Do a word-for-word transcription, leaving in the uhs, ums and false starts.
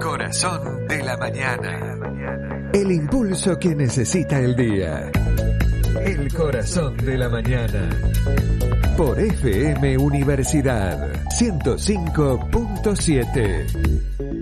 Corazón de la mañana. El impulso que necesita el día. El corazón de la mañana. Por F M Universidad ciento cinco punto siete.